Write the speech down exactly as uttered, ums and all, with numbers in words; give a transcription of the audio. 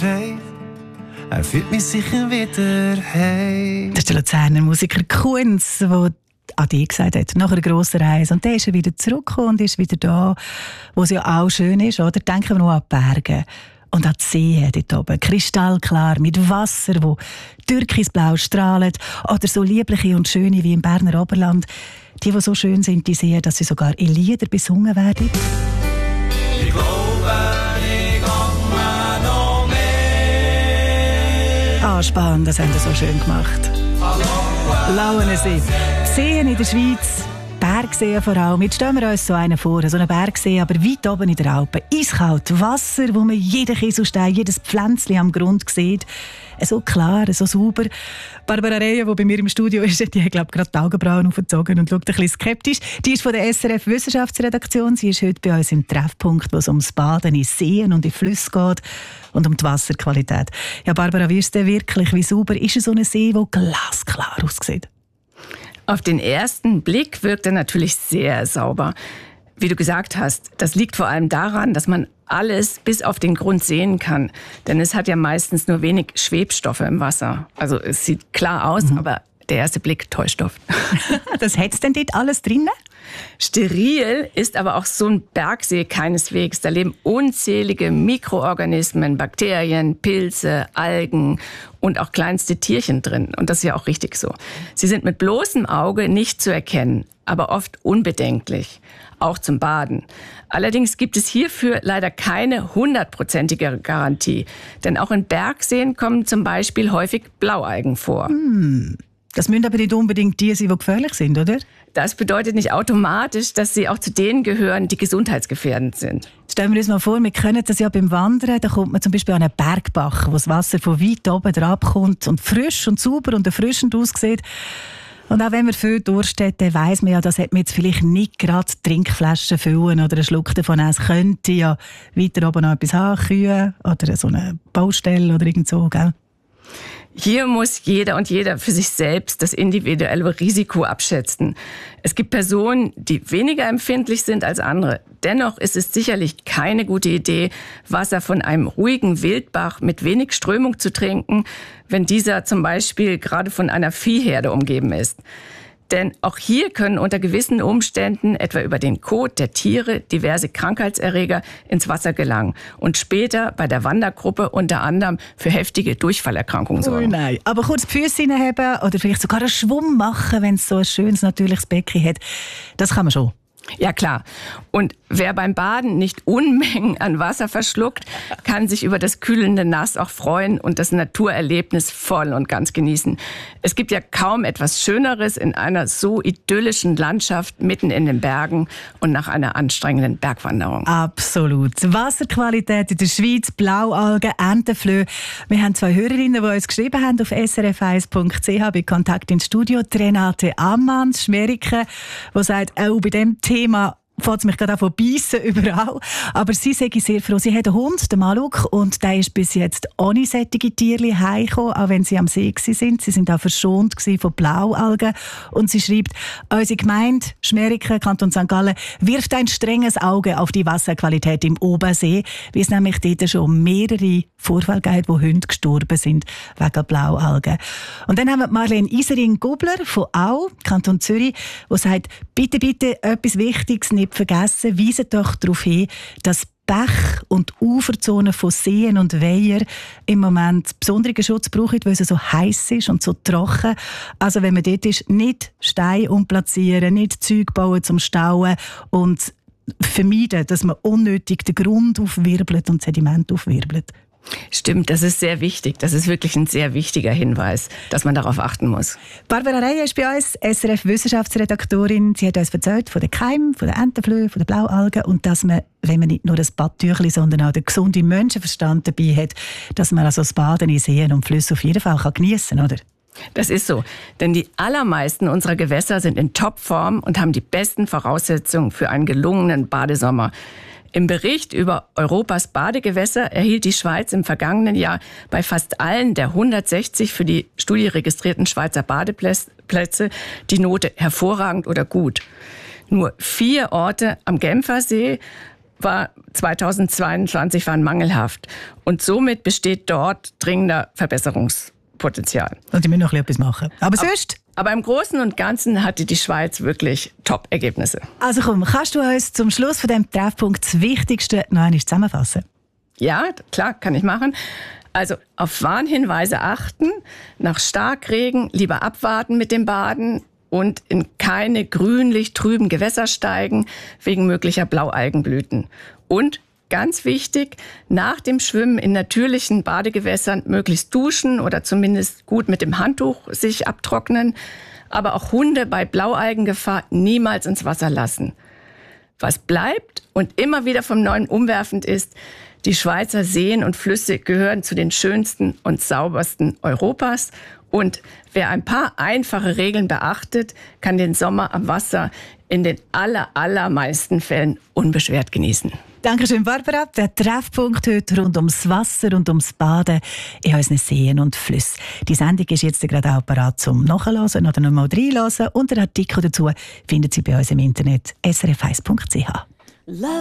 Er führt mich sicher wieder hey. Das ist der Luzerner Musiker Kunz, der Ade gesagt hat, nach einer grossen Reise. Und dann ist er wieder zurückgekommen und ist wieder da, wo es ja auch schön ist. Oder? Denken wir noch an die Berge und an die See dort oben. Kristallklar, mit Wasser, das türkisblau strahlt. Oder so liebliche und schöne wie im Berner Oberland. Die, die so schön sind, die sehen, dass sie sogar in Lieder besungen werden. Ich glaube, ich komme noch mehr. Ah, spannend, das haben sie so schön gemacht. Lauensee. Seen in der Schweiz, Bergseen vor allem. Jetzt stellen wir uns so einen vor, so einen Bergsee, aber weit oben in der Alpen. Eiskalt Wasser, wo man jeden Kieselstein, jedes Pflänzchen am Grund sieht. So klar, so sauber. Barbara Reyer, die bei mir im Studio ist, die hat, glaube ich, gerade die Augenbrauen aufgezogen und schaut ein bisschen skeptisch. Die ist von der S R F Wissenschaftsredaktion. Sie ist heute bei uns im Treffpunkt, wo es ums Baden in Seen und in Flüssen geht und um die Wasserqualität. Ja, Barbara, wie ist es denn wirklich? Wie sauber ist so ein See, der glasklar aussieht? Auf den ersten Blick wirkt er natürlich sehr sauber. Wie du gesagt hast, das liegt vor allem daran, dass man alles bis auf den Grund sehen kann. Denn es hat ja meistens nur wenig Schwebstoffe im Wasser. Also es sieht klar aus, mhm. aber der erste Blick täuscht oft. Das hätt's denn dort alles drin? Steril ist aber auch so ein Bergsee keineswegs. Da leben unzählige Mikroorganismen, Bakterien, Pilze, Algen und auch kleinste Tierchen drin. Und das ist ja auch richtig so. Sie sind mit bloßem Auge nicht zu erkennen, aber oft unbedenklich, auch zum Baden. Allerdings gibt es hierfür leider keine hundertprozentige Garantie. Denn auch in Bergseen kommen zum Beispiel häufig Blaualgen vor. Hm. Das müssen aber nicht unbedingt die sein, die gefährlich sind, oder? Das bedeutet nicht automatisch, dass sie auch zu denen gehören, die gesundheitsgefährdend sind. Stellen wir uns mal vor, wir können das ja beim Wandern. Da kommt man zum Beispiel an einen Bergbach, wo das Wasser von weit oben drauf kommt und frisch und sauber und erfrischend aussieht. Und auch wenn man viel Durst hat, dann weiss man ja, dass man jetzt vielleicht nicht gerade Trinkflaschen füllen oder einen Schluck davon essen. Es könnte ja weiter oben noch etwas haben, Kühe oder so eine Baustelle oder irgend so, gell? Hier muss jeder und jeder für sich selbst das individuelle Risiko abschätzen. Es gibt Personen, die weniger empfindlich sind als andere. Dennoch ist es sicherlich keine gute Idee, Wasser von einem ruhigen Wildbach mit wenig Strömung zu trinken, wenn dieser zum Beispiel gerade von einer Viehherde umgeben ist. Denn auch hier können unter gewissen Umständen, etwa über den Kot der Tiere, diverse Krankheitserreger ins Wasser gelangen und später bei der Wandergruppe unter anderem für heftige Durchfallerkrankungen sorgen. Oh nein, aber kurz die Füße reinheben oder vielleicht sogar einen Schwumm machen, wenn es so ein schönes, natürliches Becken hat, das kann man schon. Ja, klar. Und wer beim Baden nicht Unmengen an Wasser verschluckt, kann sich über das kühlende Nass auch freuen und das Naturerlebnis voll und ganz genießen. Es gibt ja kaum etwas Schöneres in einer so idyllischen Landschaft mitten in den Bergen und nach einer anstrengenden Bergwanderung. Absolut. Wasserqualität in der Schweiz, Blaualgen, Entenflöhe. Wir haben zwei Hörerinnen, die uns geschrieben haben auf s r f eins punkt c h bei Kontakt ins Studio. Die Renate Ammans, Schmeriken, die sagt, auch bei dem Thema fängt es mich gerade an von beißen überall. Aber sie sei sehr froh. Sie hat einen Hund, den Maluk, und der ist bis jetzt ohne solche Tierchen heimgekommen, auch wenn sie am See waren. Sie sind auch verschont von Blaualgen. Und sie schreibt, unsere Gemeinde Schmeriken, Kanton Sankt Gallen, wirft ein strenges Auge auf die Wasserqualität im Obersee, weil es nämlich dort schon mehrere Vorfälle gibt, wo Hunde gestorben sind wegen Blaualgen. Und dann haben wir Marlene Isering-Gubler von Au, Kanton Zürich, die sagt, bitte, bitte, etwas Wichtiges nicht vergessen, weisen doch darauf hin, dass Bäche und Uferzonen von Seen und Weiher im Moment besonderen Schutz brauchen, weil es so heiß ist und so trocken. Also wenn man dort ist, nicht Steine umplatzieren, nicht Zeug bauen zum Stauen und vermeiden, dass man unnötig den Grund aufwirbelt und Sediment aufwirbelt. Stimmt, das ist sehr wichtig. Das ist wirklich ein sehr wichtiger Hinweis, dass man darauf achten muss. Barbara Reyer ist bei uns, S R F-Wissenschaftsredaktorin. Sie hat uns erzählt von den Keimen, von den Entenflöhen, von den Blaualgen und dass man, wenn man nicht nur das Badtüchli, sondern auch den gesunden Menschenverstand dabei hat, dass man also das Baden in Seen und Flüssen auf jeden Fall geniessen kann, oder? Das ist so, denn die allermeisten unserer Gewässer sind in Topform und haben die besten Voraussetzungen für einen gelungenen Badesommer. Im Bericht über Europas Badegewässer erhielt die Schweiz im vergangenen Jahr bei fast allen der hundertsechzig für die Studie registrierten Schweizer Badeplätze die Note hervorragend oder gut. Nur vier Orte am Genfersee war zweitausendzweiundzwanzig waren mangelhaft. Und somit besteht dort dringender Verbesserungspotenzial. Und die müssen noch etwas machen. Aber sonst? Aber im Großen und Ganzen hatte die Schweiz wirklich Top-Ergebnisse. Also komm, kannst du uns zum Schluss von diesem Treffpunkt das Wichtigste noch einmal zusammenfassen? Ja, klar, kann ich machen. Also auf Warnhinweise achten, nach Starkregen lieber abwarten mit dem Baden und in keine grünlich trüben Gewässer steigen wegen möglicher Blaualgenblüten. Und ganz wichtig, nach dem Schwimmen in natürlichen Badegewässern möglichst duschen oder zumindest gut mit dem Handtuch sich abtrocknen. Aber auch Hunde bei Blaualgengefahr niemals ins Wasser lassen. Was bleibt und immer wieder vom Neuen umwerfend ist, die Schweizer Seen und Flüsse gehören zu den schönsten und saubersten Europas. Und wer ein paar einfache Regeln beachtet, kann den Sommer am Wasser in den aller, allermeisten Fällen unbeschwert genießen. Dankeschön, Barbara. Der Treffpunkt heute rund ums Wasser und ums Baden in unseren Seen und Flüssen. Die Sendung ist jetzt gerade auch parat zum Nachhören oder nochmal reinhören. Und den Artikel dazu finden Sie bei uns im Internet s r f eins punkt c h.